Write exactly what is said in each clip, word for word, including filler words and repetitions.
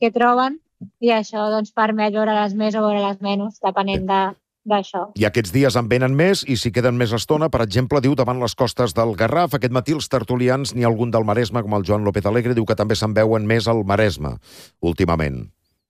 que troben, i això doncs, permet veure-les més o veure-les menys, depenent de, d'això. I aquests dies en venen més, i si queden més estona, per exemple, diu, davant les costes del Garraf. Aquest matí els tertulians, n'hi ha algun del Maresme, com el Joan López Alegre, diu que també se'n veuen més al Maresme, últimament.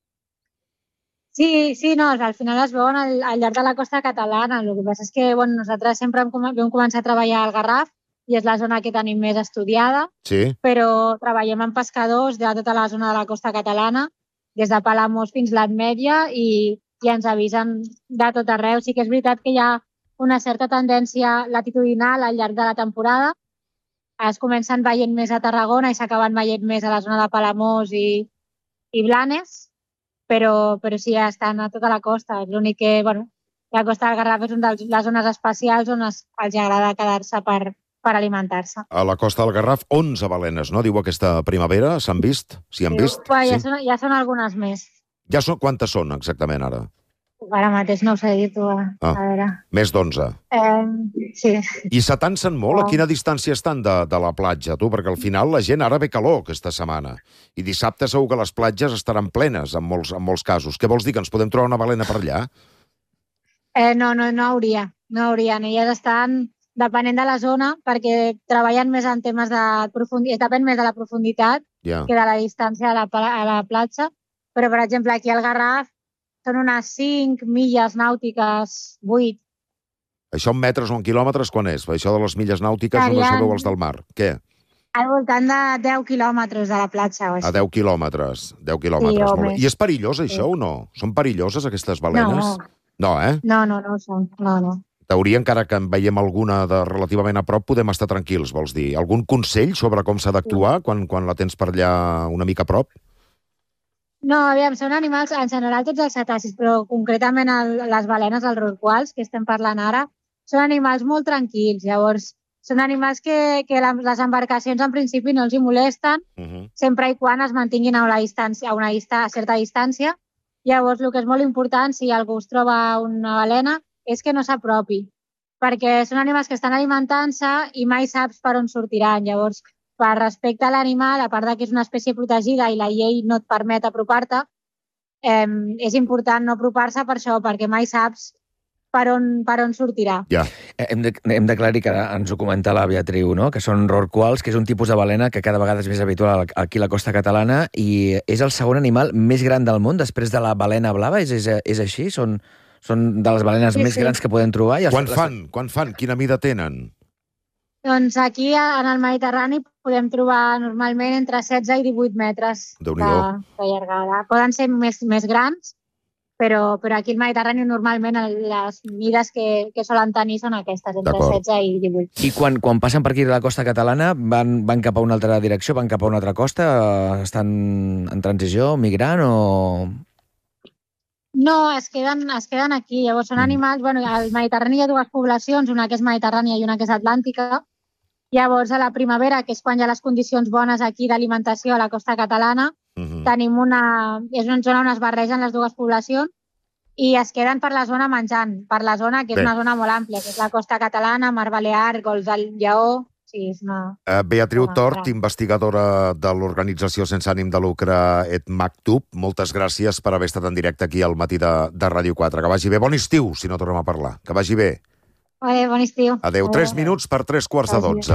Sí, sí, no, al final es veuen al, al llarg de la costa catalana. El que passa és que bueno, nosaltres sempre hem, vam començar a treballar al Garraf, i és la zona que tenim més estudiada, sí. Però treballem amb pescadors de tota la zona de la costa catalana, des de Palamós fins l'Ametlla, i, i ens avisen de tot arreu. Sí que és veritat que hi ha una certa tendència latitudinal al llarg de la temporada. Es comencen veient més a Tarragona i s'acaben veient més a la zona de Palamós i, i Blanes, però, però sí, ja estan a tota la costa. L'únic que, bueno, la costa del Garraf és una de les zones especials on es, els agrada quedar-se per, per alimentar-se. A la costa del Garraf, onze balenes, no? Diu aquesta primavera. S'han vist? S'hi han sí, vist? Pues, ja, sí. són, ja són algunes més. Ja són, quantes són exactament ara? Ara mateix no ho sé dir, tu. A, ah, a veure. Més d'onze. Eh, sí. I s'atansen molt? Oh. A quina distància estan de, de la platja, tu? Perquè al final la gent ara ve calor aquesta setmana. I dissabte segur que les platges estaran plenes, en molts, en molts casos. Què vols dir, que ens podem trobar una balena per allà? Eh, no, no, no hauria. No haurien. Elles estan depenent de la zona, perquè treballen més en temes de profunditat, depèn més de la profunditat yeah. que de la distància a la, a la platja. Però, per exemple, aquí al Garraf són unes cinc milles nàutiques, vuit. Això en metres o en quilòmetres quan és? Això de les milles nàutiques no sabeu els del mar. Què? Al voltant de deu quilòmetres de la platja. O així. A deu quilòmetres. deu quilòmetres. Sí, molt bé. I és perillós, això, sí. o no? Són perilloses, aquestes balenes? No. No, eh? No, no, no ho són. No, no. Teoria, encara que en veiem alguna de relativament a prop, podem estar tranquils, vols dir. Algun consell sobre com s'ha d'actuar sí. quan, quan la tens per allà una mica a prop? No, aviam, són animals, en general tots els cetacis, però concretament el, les balenes, els rorquals, que estem parlant ara, són animals molt tranquils. Llavors, són animals que, que les embarcacions en principi no els hi molesten, uh -huh. sempre i quan es mantinguin a una, distància, a una dista, a certa distància. Llavors, el que és molt important, si algú es troba una balena, és que no s'apropi, perquè són animals que estan alimentant-se i mai saps per on sortiran. Llavors, per respecte a l'animal, a part que és una espècie protegida i la llei no et permet apropar-te, eh, és important no apropar-se per això, perquè mai saps per on, per on sortirà. Ja. Hem de, hem d'aclarir que ens ho comenta la Beatriu, no? Que són rorquals, que és un tipus de balena que cada vegada és més habitual aquí a la costa catalana i és el segon animal més gran del món després de la balena blava. És, és, és així? Són, són de les balenes sí, més sí. grans que podem trobar? I els, quan fan? Quan fan? Quina mida tenen? Doncs aquí, en el Mediterrani, podem trobar normalment entre setze i divuit metres de, de llargada. Poden ser més, més grans, però, però aquí al Mediterrani normalment les mides que, que solen tenir són aquestes, entre setze i divuit. I quan, quan passen per aquí a la costa catalana, van, van cap a una altra direcció, van cap a una altra costa? Estan en transició, migrant o...? No, es queden, es queden aquí. Llavors són animals... Bueno, al Mediterrani hi ha dues poblacions, una que és mediterrània i una que és atlàntica. Llavors, a la primavera, que és quan hi ha les condicions bones aquí d'alimentació a la costa catalana, uh-huh. tenim una... És una zona on es barregen les dues poblacions i es queden per la zona menjant, per la zona que és Bé. una zona molt àmplia, que és la costa catalana, Mar Balear, Golf del Lleó... Sí, és una... Uh, Beatriu una... Tort, investigadora de l'organització sense ànim de lucre Et Maktub, moltes gràcies per haver estat en directe aquí al matí de, de Ràdio quatre. Que vagi bé. Bon estiu, si no tornem a parlar. Que vagi bé. Adéu, bon estiu. Adéu. Tres minuts per tres quarts de dotze.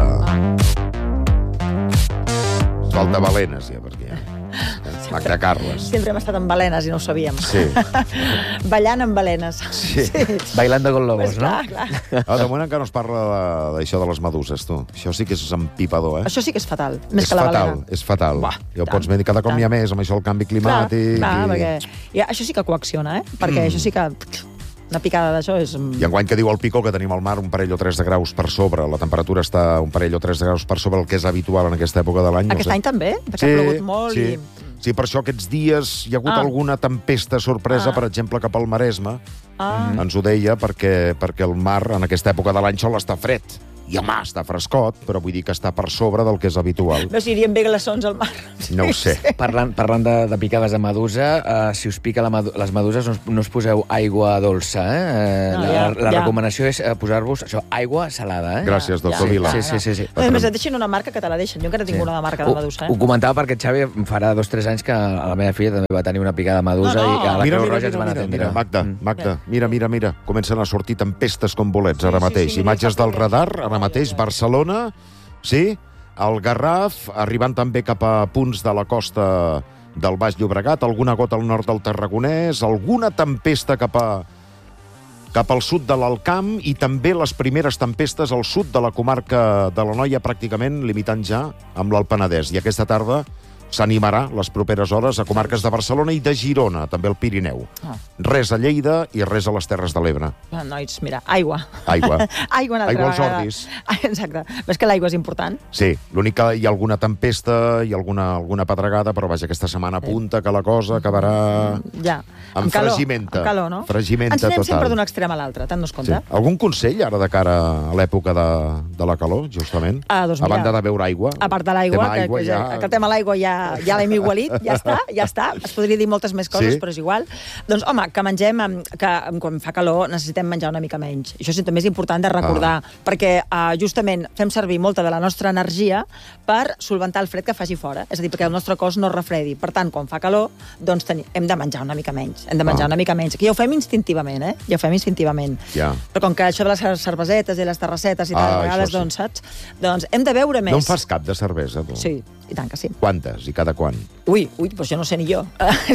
Falta balenes, ja, perquè... Magda Carles. Sempre hem estat amb balenes i no ho sabíem. Sí. Ballant amb balenes. Sí. sí. Bailando con lobos, pues no? Clar, clar. Ah, de moment encara no es parla d'això de, de les meduses, tu. Això sí que és empipador, eh? Això sí que és fatal, més és que la fatal, balena. És fatal, Bah, ja ho pots dir, cada cop n'hi ha més amb això del canvi climàtic. Clar, clar, i... perquè... I això sí que coacciona, eh? Perquè mm. això sí que... Una picada d'això és... I enguany que diu el Pico que tenim al mar un parell o tres de graus per sobre, la temperatura està un parell o tres de graus per sobre el que és habitual en aquesta època de l'any. Aquest no sé. any també? Que sí, ha plogut molt sí. i... Sí, per això aquests dies hi ha hagut ah. alguna tempesta sorpresa, ah. per exemple, cap al Maresme. Ah. Ens ho deia perquè, perquè el mar en aquesta època de l'any sol està fred. I home, està frescot, però vull dir que està per sobre del que és habitual. No s'irien bé glaçons al mar. No ho sé. Parlant, parlant de, de picades de medusa, uh, si us pica la medu les meduses, no us, no us poseu aigua dolça, eh? Uh, No, la ja, la ja. recomanació és uh, posar-vos això, aigua salada, eh? Gràcies, doctor Ja, Vila. Sí, sí, sí. sí. A més, et deixin una marca que te la deixen. Jo encara tinc Sí. una marca de Ho, medusa, ho eh? comentava perquè, Xavi, farà dos o tres anys que la meva filla també va tenir una picada de medusa No, no. i que a la Mira, Creu mira, Roja ens mira, van mira, atendre. mira, Magda, Mm. Magda, mira, mira, mira. Comencen a sortir tempestes com bolets ara Sí, sí, mateix. sí, mira, Imatges fa del bé. radar, ara Ja, mateix, ja, ja. Barcelona, sí, el Garraf, arribant també cap a punts de la costa del Baix Llobregat, alguna gota al nord del Tarragonès, alguna tempesta cap a cap al sud de l'Alcamp i també les primeres tempestes al sud de la comarca de l'Anoia, pràcticament limitant ja amb l'Alt Penedès. I aquesta tarda s'animarà les properes hores a comarques de Barcelona i de Girona, també al Pirineu. Ah. Res a Lleida i res a les Terres de l'Ebre. Ah, nois, mira, aigua. Aigua. Aigua una altra Aigua als vegada. ordis. Ah, exacte. Ves que l'aigua és important? Sí, l'únic que hi ha alguna tempesta i alguna, alguna pedregada, però vaja, aquesta setmana apunta que la cosa acabarà Ja. amb calor, fregimenta. Amb calor, no? Fregimenta Ens anem total. sempre d'un extrem a l'altre, te'n dos Sí. compte? Algun consell ara de cara a l'època de, de la calor, justament? Ah, doncs a mira, banda de beure aigua. A part de l'aigua, tema que, aigua que, ja... ja... que el tema l'aigua ja, ja l'hem igualit, ja està, ja està. Es podria dir moltes més coses, Sí? però és igual. Doncs, home, que mengem, em, que em, quan fa calor necessitem menjar una mica menys. Això sí, també és important de recordar, Ah. perquè uh, justament fem servir molta de la nostra energia per solventar el fred que faci fora. És a dir, perquè el nostre cos no es refredi. Per tant, quan fa calor, doncs teni... hem de menjar una mica menys. Hem de menjar Ah. una mica menys. Que ja ho fem instintivament, eh? Ja ho fem instintivament. Ja. Però com que això de les cervesetes i les terrassetes i tal, Ah, a vegades, això sí. doncs, saps? Doncs hem de beure més. No en fas cap de cervesa, tu? Sí, i tant que sí. Quantes i cada quan? Ui, ui, doncs jo no sé ni jo.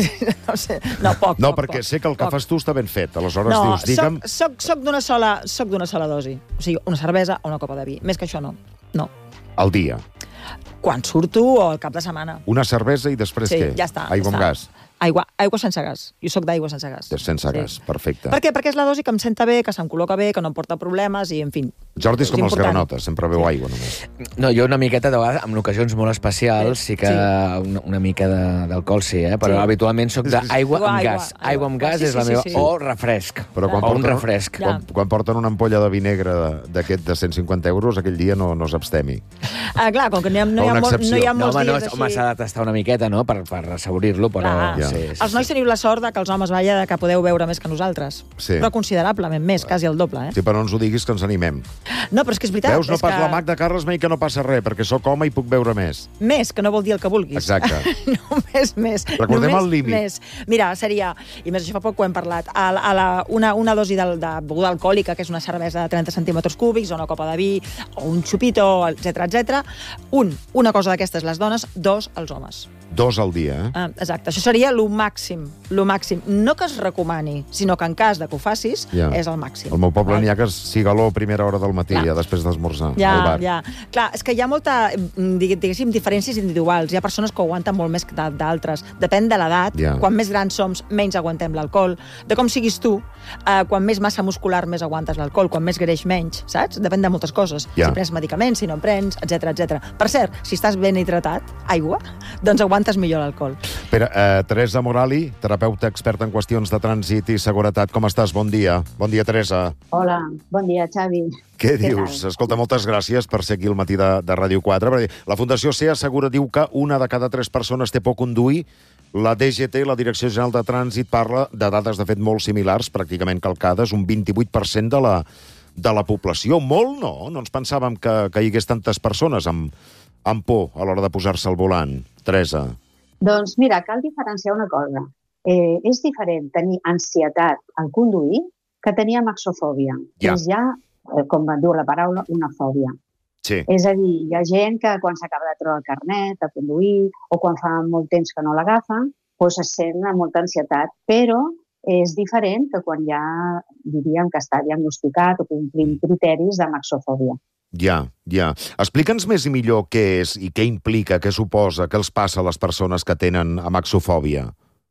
no sé, no, poc, No, poc, perquè poc, sé que el que poc. fas tu està ben fet. Aleshores No, dius, digue'm... soc, soc, soc d'una sola, soc d'una sola dosi. O sigui, una cervesa o una copa de vi. Més que això no. No. Al dia. Quan surto o al cap de setmana. Una cervesa i després Sí, què? ja està. Aigua ja amb està. gas. Aigua, aigua sense gas. Jo sóc d'aigua sense gas. Sense gas, perfecte. Per què? Perquè és la dosi que em senta bé, que se'm col·loca bé, que no em porta problemes i, en fi. Jordi és com els important. granotes, sempre beu Sí. aigua només. No, jo una miqueta, de vegades, en ocasions molt especials, sí que Sí. una, una mica de- d'alcohol sí, eh? però Sí. habitualment soc d'aigua Aigua, amb aigua, gas. aigua. Aigua amb gas Sí, és la sí, meva... sí, sí. O refresc. Però quan o un porten- refresc. Ja. Quan, quan porten una ampolla de vi negre de- d'aquest de cent cinquanta euros, aquell dia no, no s'abstemi. Ah, clar, com que no hi ha, no hi ha, Una molt, excepció. no hi ha No, molts home, no, dies és- home, així. s'ha de tastar una miqueta, no?, per, per assaurir-lo, però... Clar. Ja. Sí, sí, Els nois sí. teniu la sort de que els homes, vaja, que podeu veure més que nosaltres. Sí. Però considerablement més, quasi el doble, eh? Sí, però no ens ho diguis, que ens animem. No, però és que és veritat. Veus, no és pas que... la Magda Carles mai que no passa res, perquè sóc home i puc veure més. Més, que no vol dir el que vulguis. Exacte. Només més. Recordem Només el límit. Més. Mira, seria, i més això fa poc ho hem parlat, a, la- a la, una, una dosi de, de beguda alcohòlica, que és una cervesa de trenta centímetres cúbics, o una copa de vi, o un xupito, etcètera, etcètera. Un, una cosa d'aquestes les dones, dos els homes. Dos al dia, eh? Ah, exacte, això seria lo màxim, lo màxim. No que es recomani, sinó que en cas de que ho facis, Ja. és el màxim. Al meu poble Val? n'hi ha que és cigaló a primera hora del matí, Clar. ja després d'esmorzar, al Ja, bar. ja. Clar, és que hi ha molta, mm, digue- diguéssim, diferències individuals. Hi ha persones que ho aguanten molt més que d'al- d'altres. Depèn de l'edat. Ja. Quan més grans som, menys aguantem l'alcohol. De com siguis tu, eh, quan més massa muscular, més aguantes l'alcohol. Quan més greix, menys, saps? Depèn de moltes coses. Ja. Si prens medicaments, si no en prens, etcètera, etcètera. Per cert, si estàs ben hidratat, aigua, doncs aguantes millor l'alcohol. Espera, eh, Teresa Morali, terapeuta experta en qüestions de trànsit i seguretat. Com estàs? Bon dia. Bon dia, Teresa. Hola, bon dia, Xavi. Què Què dius? tal? Escolta, moltes gràcies per ser aquí al matí de, de Ràdio quatre. Perquè la Fundació C assegura, diu que una de cada tres persones té por a conduir. La D G T, la Direcció General de Trànsit, parla de dades, de fet, molt similars, pràcticament calcades, un vint-i-vuit per cent de la, de la població. Molt no, no ens pensàvem que, que hi hagués tantes persones amb, amb por a l'hora de posar-se al volant. Teresa. Doncs mira, cal diferenciar una cosa. Eh, és diferent tenir ansietat al conduir que tenir amaxofòbia. Ja. És ja, eh, com diu la paraula, una fòbia. Sí. És a dir, hi ha gent que quan s'acaba de treure el carnet, a conduir, o quan fa molt temps que no l'agafa, doncs es sent amb molta ansietat, però és diferent que quan ja diríem que està diagnosticat o complim criteris d'amaxofòbia. Ja, ja. Explica'ns més i millor què és i què implica, què suposa, què els passa a les persones que tenen amaxofòbia.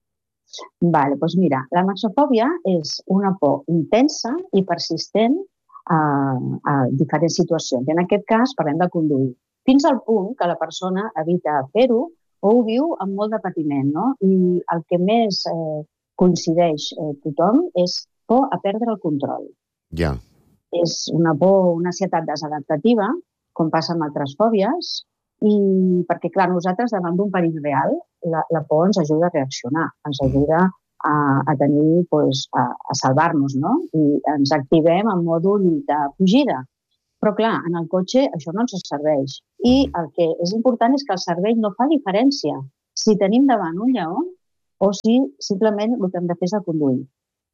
Vale, doncs mira, la maxofòbia és una por intensa i persistent a, a diferents situacions. I en aquest cas parlem de conduir. Fins al punt que la persona evita fer-ho o ho viu amb molt de patiment, no? I el que més eh, coincideix eh, tothom és por a perdre el control. Ja. és una por, una ansietat desadaptativa, com passa amb altres fòbies, i perquè, clar, nosaltres davant d'un perill real, la, la por ens ajuda a reaccionar, ens ajuda a, a tenir, pues, a, a salvar-nos, no? I ens activem en mòdul de fugida. Però, clar, en el cotxe això no ens serveix. I el que és important és que el cervell no fa diferència si tenim davant un lleó o si simplement el que hem de fer és a conduir.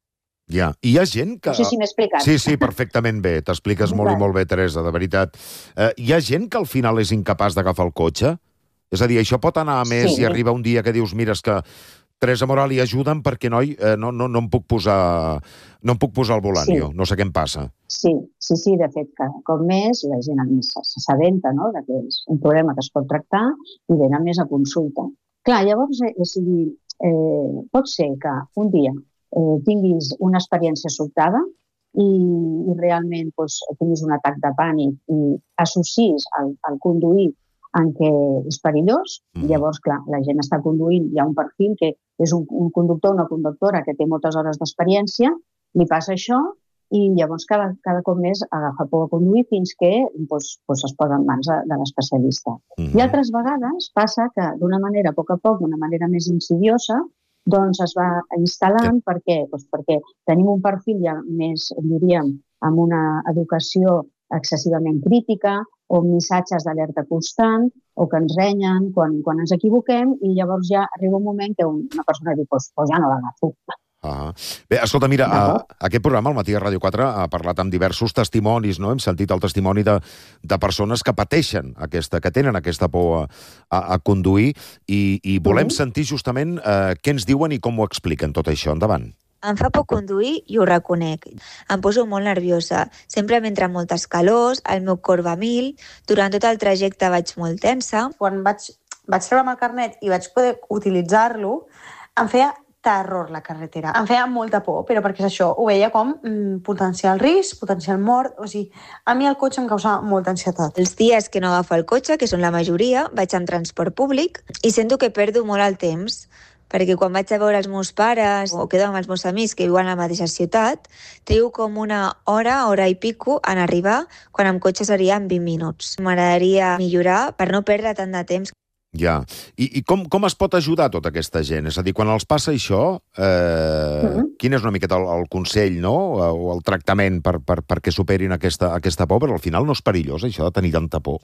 Ja, i hi ha gent que... No sé si m'he explicat. Sí, sí, perfectament bé. T'expliques molt i molt bé, Teresa, de veritat. Eh, hi ha gent que al final és incapaç d'agafar el cotxe? És a dir, això pot anar a més Sí. i arriba un dia que dius, mira, és que Teresa Moral i ajuda'm perquè, noi, eh, no, no, no em puc posar no em puc posar al volant, Sí. jo. No sé què em passa. Sí, sí, sí, de fet, que com més la gent s'assabenta, no?, de que és un problema que es pot tractar i venen més a consulta. Clar, llavors, eh, és a dir, eh, pot ser que un dia eh, tinguis una experiència sobtada i, i realment doncs, tinguis un atac de pànic i associs el, el conduir en què és perillós, Mm. i llavors, clar, la gent està conduint, hi ha un perfil que és un, un conductor o una conductora que té moltes hores d'experiència, li passa això i llavors cada, cada cop més agafa por a conduir fins que doncs, doncs es posa en mans de, de l'especialista. Mm. I altres vegades passa que d'una manera, a poc a poc, d'una manera més insidiosa, doncs es va instal·lant. Per què? Doncs perquè tenim un perfil ja més, diríem, amb una educació excessivament crítica o missatges d'alerta constant o que ens renyen quan, quan ens equivoquem i llavors ja arriba un moment que una persona diu, doncs pues, ja no l'agafo. Ah. Bé, escolta, mira, a, aquest programa, al Matí de Ràdio quatre, ha parlat amb diversos testimonis, no? Hem sentit el testimoni de, de persones que pateixen aquesta, que tenen aquesta por a, a, a conduir i, i volem Mhm. sentir justament eh, què ens diuen i com ho expliquen tot això. Endavant. Em fa por conduir i ho reconec. Em poso molt nerviosa. Sempre m'entren moltes calors, el meu cor va a mil, durant tot el trajecte vaig molt tensa. Quan vaig, vaig treure'm el carnet i vaig poder utilitzar-lo, em feia terror la carretera. Em feia molta por, però perquè és això, ho veia com mm, potencial risc, potencial mort, o sigui, a mi el cotxe em causava molta ansietat. Els dies que no agafo el cotxe, que són la majoria, vaig amb transport públic i sento que perdo molt el temps, perquè quan vaig a veure els meus pares o quedo amb els meus amics que viuen a la mateixa ciutat, trigo com una hora, hora i pico en arribar, quan amb cotxe seria en vint minuts. M'agradaria millorar per no perdre tant de temps. Ja. I, i com, com es pot ajudar tota aquesta gent? És a dir, quan els passa això, eh, Mhm. quin és una miqueta el, el consell, no?, o el tractament per, per, perquè superin aquesta, aquesta por? Però al final no és perillós, això de tenir tanta por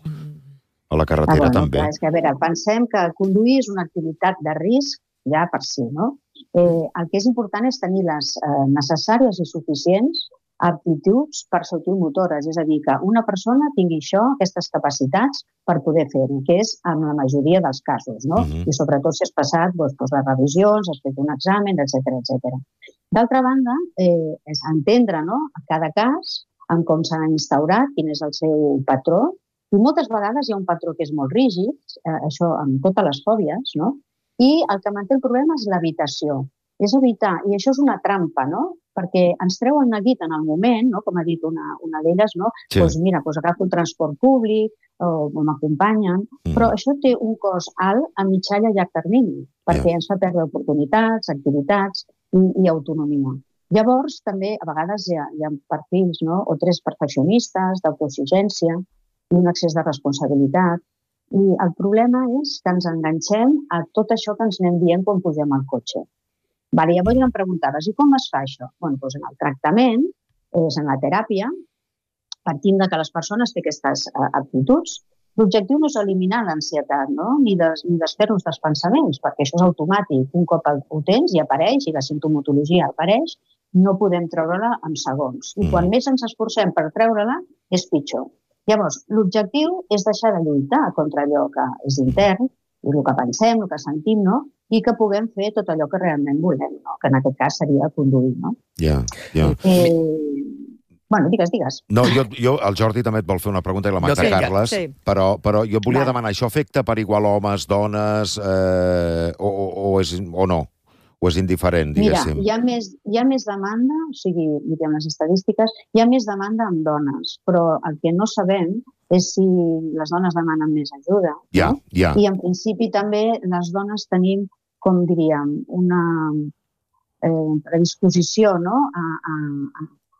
a la carretera, Ah, bueno, també. clar, és que, a veure, pensem que conduir és una activitat de risc ja per si, no? Eh, el que és important és tenir les eh, necessàries i suficients aptituds perceptiu-motores, és a dir, que una persona tingui això, aquestes capacitats per poder fer-ho, que és en la majoria dels casos, no? Mhm. I sobretot si has passat doncs, doncs, les revisions, has fet un examen, etcètera, etcètera. D'altra banda, eh, és entendre, no?, a cada cas, en com s'ha instaurat, quin és el seu patró, i moltes vegades hi ha un patró que és molt rígid, eh, això amb totes les fòbies, no? I el que manté el problema és l'evitació. És evitar, i això és una trampa, no?, perquè ens treuen el dit en el moment, no?, com ha dit una, una d'elles, no? Sí. Doncs mira, doncs agafo un transport públic o, o m'acompanyen, Mhm. però això té un cost alt a mitjà i a llarg termini, perquè Ja. ens fa perdre oportunitats, activitats i, i autonomia. Llavors, també, a vegades hi ha, hi ha perfils, no?, o tres perfeccionistes, d'autoexigència i un excés de responsabilitat. I el problema és que ens enganxem a tot això que ens anem dient quan pugem al cotxe. Vale, llavors em preguntaves, i com es fa això? Bueno, doncs en el tractament, és en la teràpia, partint de que les persones tenen aquestes uh, aptituds. L'objectiu no és eliminar l'ansietat, no?, ni, des, ni desfer-nos dels pensaments, perquè això és automàtic. Un cop ho tens i apareix, i la sintomatologia apareix, no podem treure-la en segons. I quan Mm. més ens esforcem per treure-la, és pitjor. Llavors, l'objectiu és deixar de lluitar contra allò que és intern, i el que pensem, el que sentim, no?, i que puguem fer tot allò que realment volem, no?, que en aquest cas seria conduir, no? Ja, ja. Eh, bueno, digues, digues. No, jo, jo, el Jordi també et vol fer una pregunta, i la Magda sí, Carles, sí. però, però jo volia Vale. demanar, això afecta per igual homes, dones, eh, o, o, o, és, o no? O és indiferent, Mira, diguéssim? hi ha, més, hi ha més demanda, o sigui, diríem les estadístiques, hi ha més demanda amb dones, però el que no sabem és si les dones demanen més ajuda. Ja, no? ja. I en principi també les dones tenim, com diríem, una eh, predisposició, no?, a, a,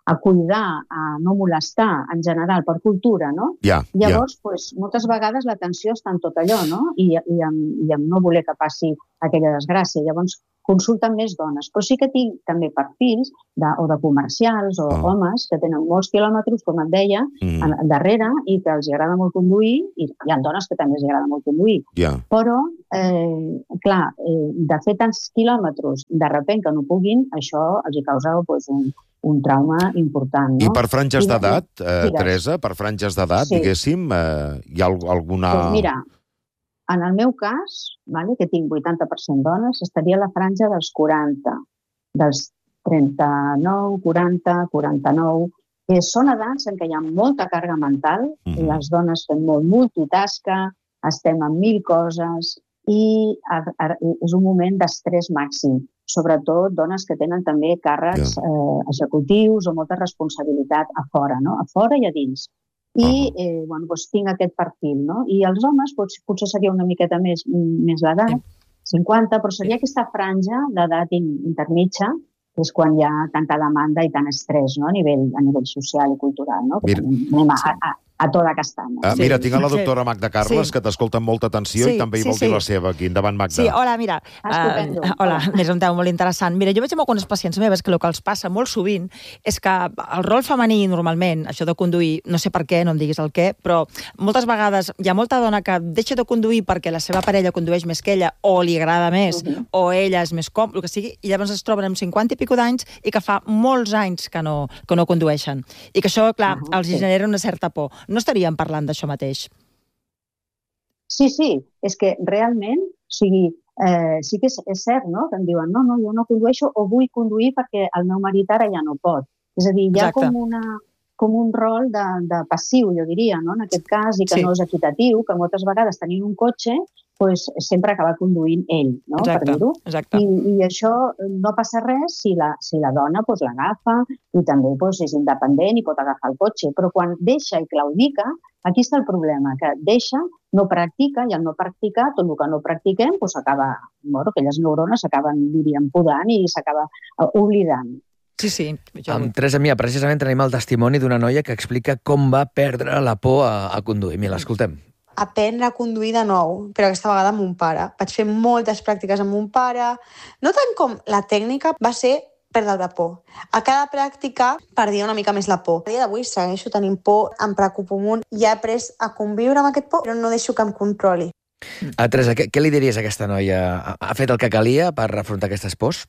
a cuidar, a no molestar, en general, per cultura, no? Ja, Llavors, ja. pues, moltes vegades l'atenció està en tot allò, no? I, i, en, i en no voler que passi aquella desgràcia. Llavors, consulten més dones. Però sí que tinc també perfils de, o de comercials o Oh. homes que tenen molts quilòmetres, com et deia, Mm. en- darrere i que els agrada molt conduir, i hi ha dones que també els agrada molt conduir. Ja. Però, eh, clar, eh, de fer tants quilòmetres, de repent que no puguin, això els hi causa pues, un, un trauma important, no? I per franges I- d'edat, eh, digues. Teresa, per franges d'edat, Sí. diguéssim, eh, hi ha al- alguna... Doncs mira, en el meu cas, vale, que tinc vuitanta per cent dones, estaria a la franja dels quaranta, dels trenta-nou, quaranta, quaranta-nou. Eh, són edats en què hi ha molta càrrega mental, Mhm. les dones fem molt multitasca, estem en mil coses i a, a, és un moment d'estrès màxim. Sobretot dones que tenen també càrrecs eh, executius o molta responsabilitat a fora, no? A fora i a dins. I eh, bueno, doncs tinc aquest perfil, no? I els homes potser, potser seria una miqueta més, més l'edat, cinquanta, però seria aquesta franja d'edat in- intermitja, que és quan hi ha tanta demanda i tant estrès, no? a, nivell, a nivell social i cultural, no? Mira. Anem a, a, a toda castanya. Uh, Sí. mira, tinc a la Sí. doctora Magda Carles, Sí. que t'escolta amb molta atenció Sí, i també hi sí, vol dir sí. la seva aquí. Endavant, Magda. Sí, hola, mira. Estupendo. Uh, hola, Hola. és un tema molt interessant. Mira, jo veig amb algunes pacients meves que el que els passa molt sovint és que el rol femení, normalment, això de conduir, no sé per què, no em diguis el què, però moltes vegades hi ha molta dona que deixa de conduir perquè la seva parella condueix més que ella, o li agrada més, Mhm. o ella és més com, el que sigui, i llavors es troben amb cinquanta i pico d'anys i que fa molts anys que no, que no condueixen. I que això, clar, Ah, els sí. genera una certa por. No estaríem parlant d'això mateix. Sí, sí, és que realment, o sigui, eh, sí que és, és cert, no?, que em diuen, no, no, jo no condueixo o vull conduir perquè el meu marit ara ja no pot. És a dir, hi ha Exacte. com, una, com un rol de, de passiu, jo diria, no?, en aquest cas, i que Sí. no és equitatiu, que moltes vegades tenint un cotxe, pues, sempre acaba conduint ell, no?, Exacte, per dir-ho. exacte. I, I això no passa res si la, si la dona pues, l'agafa i també pues, és independent i pot agafar el cotxe. Però quan deixa i claudica, aquí està el problema, que deixa, no practica, i al no practicar, tot el que no practiquem, pues, acaba, bueno, aquelles neurones s'acaben, diríem, podant i s'acaba eh, oblidant. Sí, sí. Jo... Amb Teresa, mira, precisament tenim el testimoni d'una noia que explica com va perdre la por a, a conduir. Mira, l'escoltem. Aprendre a conduir de nou, però aquesta vegada amb un pare. Vaig fer moltes pràctiques amb un pare. No tant com la tècnica, va ser perdre la por. A cada pràctica perdia una mica més la por. A dia d'avui segueixo tenint por, em preocupo molt i he après a conviure amb aquest por, però no deixo que em controli. A Teresa, què, què li diries a aquesta noia? Ha, ha fet el que calia per afrontar aquestes pors?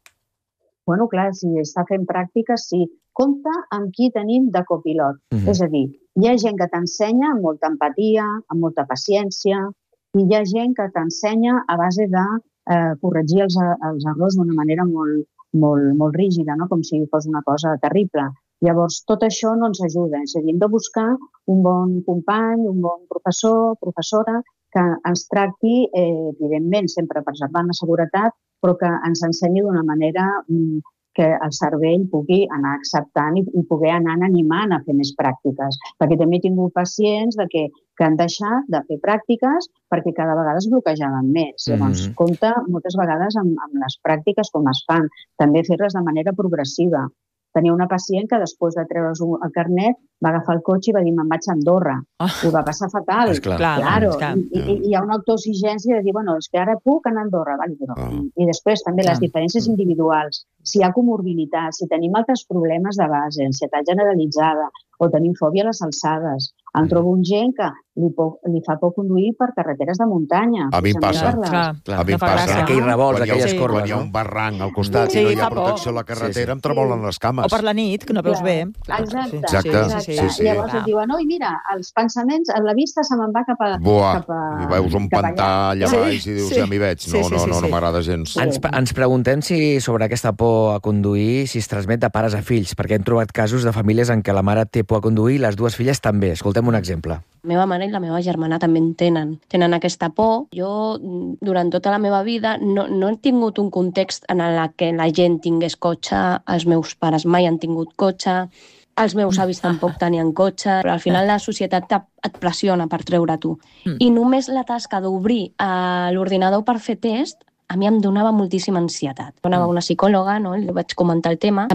Bueno, clar, si està fent pràctiques, sí. Compte amb qui tenim de copilot. Mhm. És a dir, hi ha gent que t'ensenya amb molta empatia, amb molta paciència, i hi ha gent que t'ensenya a base de eh, corregir els, els errors d'una manera molt, molt, molt rígida, no? Com si fos una cosa terrible. Llavors, tot això no ens ajuda. És a dir, hem de buscar un bon company, un bon professor, professora, que ens tracti, eh, evidentment, sempre preservant la seguretat, però que ens ensenyi d'una manera mm, que el cervell pugui anar acceptant i, i poder anar animant a fer més pràctiques. Perquè també he tingut pacients de que, que han deixat de fer pràctiques perquè cada vegada es bloquejaven més. Llavors, Mhm. compte moltes vegades amb, amb les pràctiques com es fan. També fer-les de manera progressiva. Tenia una pacient que després de treure's el carnet va agafar el cotxe i va dir me'n vaig a Andorra. Ah. Ho va passar fatal. Esclar. Clar, Claro, clar. i, i, i hi ha una autoexigència de dir, bueno, és que ara puc anar a Andorra, vale, però... Ah. I després també les Clar. diferències individuals, si hi ha comorbilitats, si tenim altres problemes de base, ansietat generalitzada, o tenim fòbia a les alçades. Em trobo un gent que li, po, li fa por conduir per carreteres de muntanya. A mi em precisament passa. per les- Clar, Clar, A mi no em fa passa. gràcia. Aquells revolts, Quan hi ha- aquelles Sí. corbes, Quan hi ha no? un barranc al costat Sí, i no hi fa ha por. protecció a la carretera, Sí, sí. em tremolen les cames. O per la nit, que no veus Clar. bé. Clar, Exacte, Exacte. exacte. Sí, sí. Llavors Clar. et diuen, oi, mira, els pensaments, la vista se me'n va cap a... Buah, cap a i veus un cap allà. pantà allà Sí, baix i dius, sí. ja m'hi veig. Sí, No, sí, no, sí, no, no sí. m'agrada gens. Ens, ens preguntem si sobre aquesta por a conduir si es transmet de pares a fills, perquè hem trobat casos de famílies en què la mare té por a conduir i les dues filles també. Escoltem un exemple. La meva mare i la meva germana també en tenen. Tenen aquesta por. Jo, durant tota la meva vida, no, no he tingut un context en el que la gent tingués cotxe, els meus pares mai han tingut cotxe, els meus avis tampoc tenien cotxe, però al final la societat et pressiona per treure tu. Mm. I només la tasca d'obrir uh, l'ordinador per fer test a mi em donava moltíssima ansietat. Jo anava a una psicòloga, no? Li vaig comentar el tema. També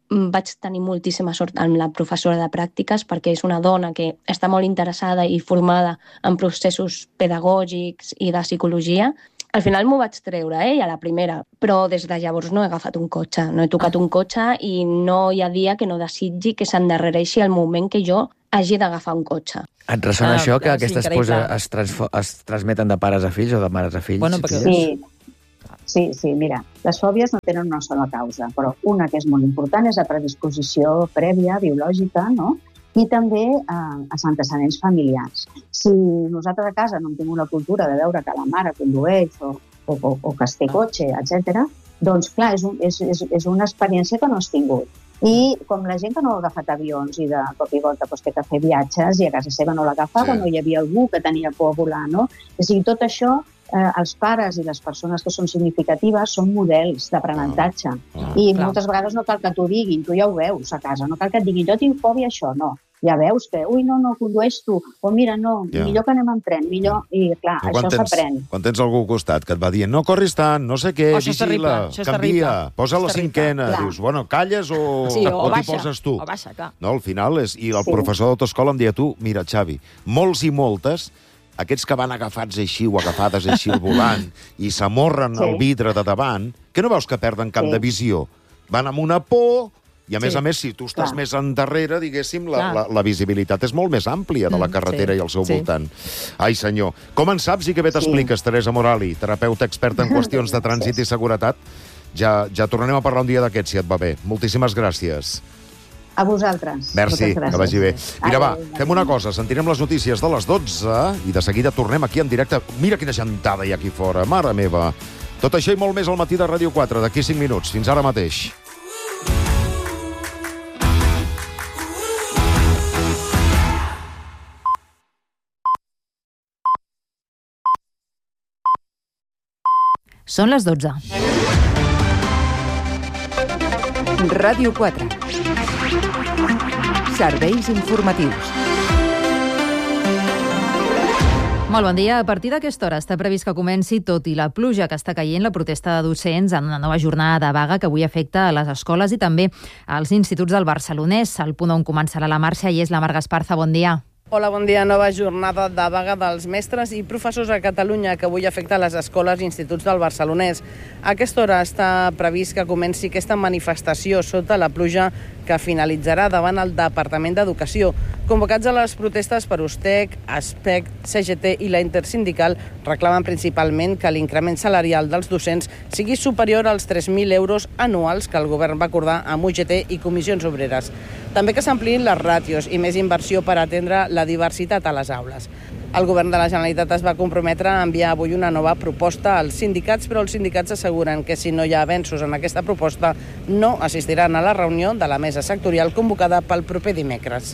vaig tenir moltíssima sort amb la professora de pràctiques perquè és una dona que està molt interessada i formada en processos pedagògics i de psicologia. Al final m'ho vaig treure, eh, a la primera, però des de llavors no he agafat un cotxe, no he tocat un cotxe i no hi ha dia que no desitgi que s'endarrereixi el moment que jo hagi d'agafar un cotxe. Et ressona Ah, això, que sí, aquestes increïble. pors es, transfo- es transmeten de pares a fills o de mares a fills? Bueno, si perquè- tens? Sí, sí, sí, mira, les fòbies no tenen una sola causa, però una que és molt important és la predisposició prèvia, biològica, no? I també eh, els antecedents familiars. Si nosaltres a casa no hem tingut la cultura de veure que la mare condueix o, o, o, o que es té cotxe, etcètera, doncs clar, és, un, és, és, és una experiència que no has tingut. I com la gent que no ha agafat avions i de cop i volta doncs, té que fer viatges i a casa seva no l'agafava, Sí. no hi havia algú que tenia por a volar, no? O sigui, tot això, eh, els pares i les persones que són significatives són models d'aprenentatge. Ah, I clar. moltes vegades no cal que t'ho diguin, tu ja ho veus a casa, no cal que et diguin jo tinc fòbia a això, no. Ja veus que, ui, no, no, condueix tu, o mira, no, Ja. millor que anem en tren, millor, i clar, Tu això tens, s'aprèn. quan tens algú al costat que et va dient no corris tant, no sé què, Oh, això és terrible, vigila, això és canvia, terrible. posa Això la és terrible. cinquena, Clar. dius, bueno, calles o, Sí, o, o t'hi baixa, poses tu. o baixa, clar. No, al final és... I el Sí. professor d'autoescola em deia, tu, mira, Xavi, molts i moltes, aquests que van agafats així o agafades així al volant i s'amorren Sí. el vidre de davant, que no veus que perden camp Sí. de visió? Van amb una por... I a més Sí. a més, si tu estàs Clar. més endarrere, diguéssim, la, Clar. la, la visibilitat és molt més àmplia de la Mm, carretera sí, i al seu sí. voltant. Ai, senyor. Com en saps i que bé t'expliques, Teresa Morali, terapeuta experta en qüestions de trànsit i seguretat? Ja, ja tornarem a parlar un dia d'aquest, si et va bé. Moltíssimes gràcies. A vosaltres. Merci, Moltes gràcies. que vagi bé. Mira, va, Adéu. fem una cosa, sentirem les notícies de les dotze i de seguida tornem aquí en directe. Mira quina gentada hi ha aquí fora, mare meva. Tot això i molt més al matí de Ràdio quatre, d'aquí cinc minuts. Fins ara mateix. Són les dotze. Ràdio quatre. Serveis informatius. Molt bon dia. A partir d'aquesta hora està previst que comenci, tot i la pluja que està caient, la protesta de docents en una nova jornada de vaga que avui afecta a les escoles i també als instituts del Barcelonès. El punt on començarà la marxa i és la Mar Gasparza. Bon dia. Hola, bon dia. Nova jornada de vaga dels mestres i professors a Catalunya que avui afecta les escoles i instituts del Barcelonès. A aquesta hora està previst que comenci aquesta manifestació sota la pluja que finalitzarà davant el Departament d'Educació. Convocats a les protestes per U S T E C, ASPEC, C G T i la Intersindical reclamen principalment que l'increment salarial dels docents sigui superior als tres mil euros anuals que el govern va acordar amb U G T i comissions obreres. També que s'ampliïn les ràtios i més inversió per atendre la diversitat a les aules. El govern de la Generalitat es va comprometre a enviar avui una nova proposta als sindicats, però els sindicats asseguren que si no hi ha avenços en aquesta proposta no assistiran a la reunió de la mesa sectorial convocada pel proper dimecres.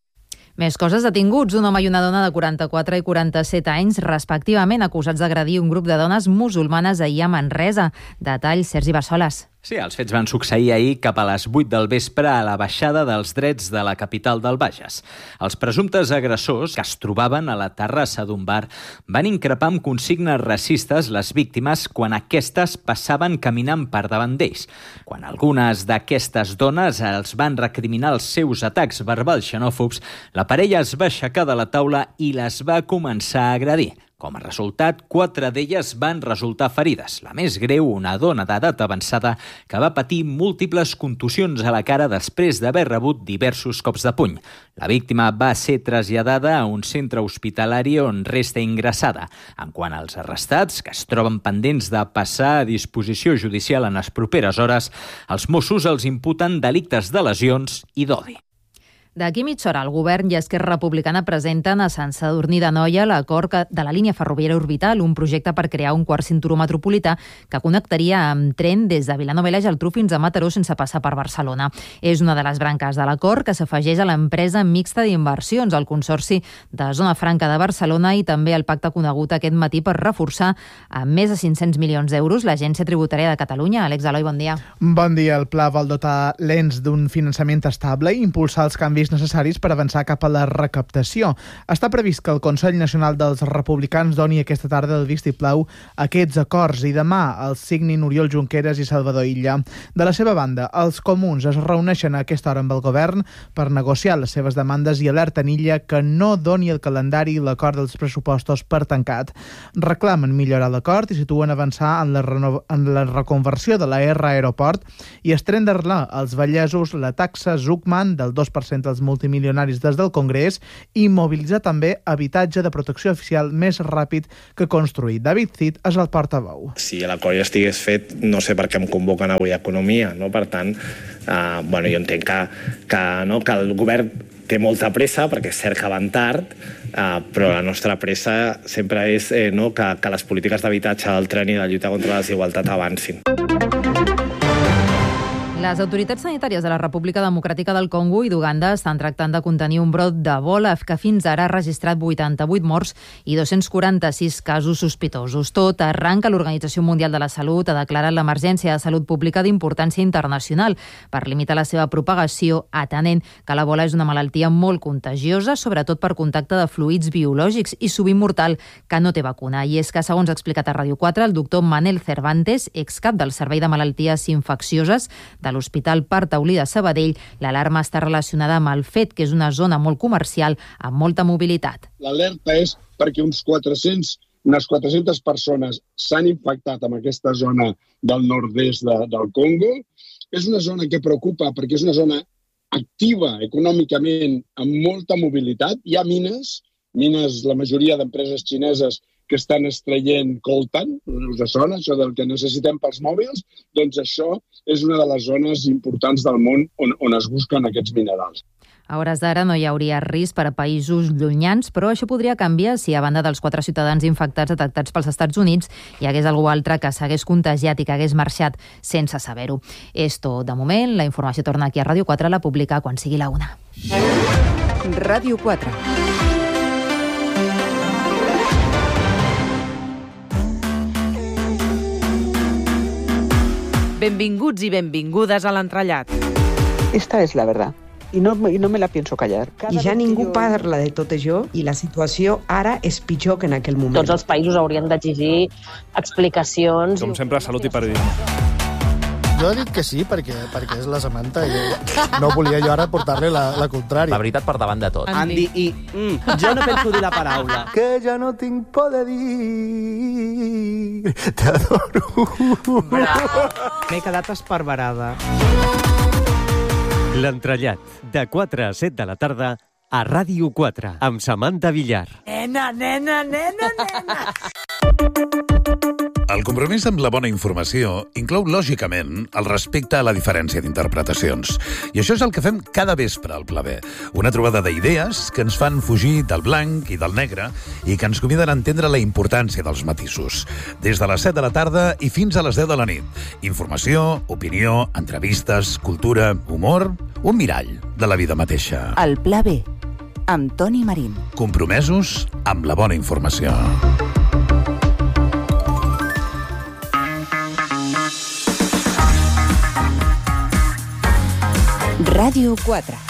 Més coses. Detinguts un home i una dona de quaranta-quatre i quaranta-set anys, respectivament, acusats d'agredir un grup de dones musulmanes ahir a Manresa. Detall, Sergi Bassoles. Sí, els fets van succeir ahir cap a les vuit del vespre a la baixada dels drets de la capital del Bages. Els presumptes agressors, que es trobaven a la terrassa d'un bar, van increpar amb consignes racistes les víctimes quan aquestes passaven caminant per davant d'ells. Quan algunes d'aquestes dones els van recriminar els seus atacs verbals xenòfobs, la parella es va aixecar de la taula i les va començar a agredir. Com a resultat, quatre d'elles van resultar ferides. La més greu, una dona d'edat avançada que va patir múltiples contusions a la cara després d'haver rebut diversos cops de puny. La víctima va ser traslladada a un centre hospitalari on resta ingressada. En quant als arrestats, que es troben pendents de passar a disposició judicial en les properes hores, els Mossos els imputen delictes de lesions i d'odi. D'aquí mitja hora, el govern i Esquerra Republicana presenten a Sant Sadurní d'Anoia l'acord de la línia ferroviària orbital, un projecte per crear un quart cinturó metropolità que connectaria amb tren des de Vilanova i la Geltrú fins a Mataró sense passar per Barcelona. És una de les branques de l'acord que s'afegeix a l'empresa mixta d'inversions, el Consorci de Zona Franca de Barcelona i també el pacte conegut aquest matí per reforçar amb més de cinc-cents milions d'euros l'Agència Tributària de Catalunya. Àlex Eloi, bon dia. Bon dia. El pla vol dotar l'ens d'un finançament estable i impulsar els canvis canvis necessaris per avançar cap a la recaptació. Està previst que el Consell Nacional dels Republicans doni aquesta tarda el vistiplau a aquests acords i demà els signin Oriol Junqueras i Salvador Illa. De la seva banda, els comuns es reuneixen a aquesta hora amb el govern per negociar les seves demandes i alerten Illa que no doni el calendari i l'acord dels pressupostos per tancat. Reclamen millorar l'acord i situen avançar en la, reno... en la reconversió de la R Aeroport i estendre-la als vallesos la taxa Zuckman del dos per cent als multimilionaris des del Congrés i mobilitzar també habitatge de protecció oficial més ràpid que construir. David Cid és el portaveu. Si l'acord ja estigués fet, no sé per què em convoquen avui a Economia, no? Per tant, eh, bueno, jo entenc que, que, no, que el govern té molta pressa, perquè és cert que van tard, eh, però la nostra pressa sempre és eh, no, que, que les polítiques d'habitatge del tren i de lluita contra la desigualtat avancin. Les autoritats sanitàries de la República Democràtica del Congo i d'Uganda estan tractant de contenir un brot d'Ebola que fins ara ha registrat vuitanta-vuit morts i dos-cents quaranta-sis casos sospitosos. Tot arran que l'Organització Mundial de la Salut ha declarat l'emergència de salut pública d'importància internacional per limitar la seva propagació, atenent que l'Ebola és una malaltia molt contagiosa, sobretot per contacte de fluids biològics i sovint mortal que no té vacuna. I és que, segons ha explicat a Ràdio quatre, el doctor Manel Cervantes, excap del Servei de Malalties Infeccioses de de l'Hospital Partaulí de Sabadell, l'alarma està relacionada amb el fet que és una zona molt comercial amb molta mobilitat. L'alerta és perquè uns quatre-cents, unes quatre-centes persones s'han infectat en aquesta zona del nord-est de, del Congo. És una zona que preocupa perquè és una zona activa econòmicament amb molta mobilitat. Hi ha mines, mines, la majoria d'empreses xineses que estan extraient coltan, us sona, això del que necessitem pels mòbils, doncs això és una de les zones importants del món on, on es busquen aquests minerals. A hores d'ara no hi hauria risc per a països llunyans, però això podria canviar si, a banda dels quatre ciutadans infectats detectats pels Estats Units, hi hagués algú altre que s'hagués contagiat i que hagués marxat sense saber-ho. Esto, de moment, la informació torna aquí a Ràdio quatre, la publica quan sigui la una. Ràdio quatre. Benvinguts y benvingudes a l'entrellat. Esta es la verdad. I no, i no me la pienso callar. I ja ningú parla de tot això i la situació ara és pitjor que en aquell moment. Tots els països haurien d'exigir explicacions. Com sempre, salut i periodisme. Jo he dit que sí, perquè, perquè és la Samantha i no volia jo ara portar-li la, la contrària. La veritat per davant de tot. Andy, i mm, jo no penso dir la paraula. Que ja no tinc por de dir, t'adoro. M'he quedat esparverada. L'entrellat, de quatre a set de la tarda, a Ràdio quatre, amb Samantha Villar. Nena, nena, nena, nena. El compromís amb la bona informació inclou, lògicament, el respecte a la diferència d'interpretacions. I això és el que fem cada vespre al Pla B. Una trobada d'idees que ens fan fugir del blanc i del negre i que ens conviden a entendre la importància dels matisos. Des de les set de la tarda i fins a les deu de la nit. Informació, opinió, entrevistes, cultura, humor, un mirall de la vida mateixa. El Pla B, amb Toni Marín. Compromesos amb la bona informació. Ràdio quatre.